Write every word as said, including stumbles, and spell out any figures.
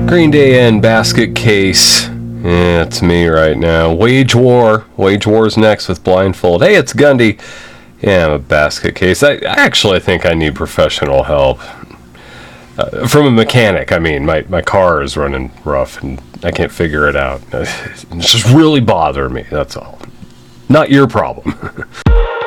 Green Day and Basket Case. Yeah, it's me right now. Wage War. Wage War's next with Blindfold. Hey, it's Gundy. Yeah, I'm a Basket Case. I, I actually think I need professional help. Uh, from a mechanic, I mean. My, my car is running rough and I can't figure it out. It's just really bothering me, that's all. Not your problem.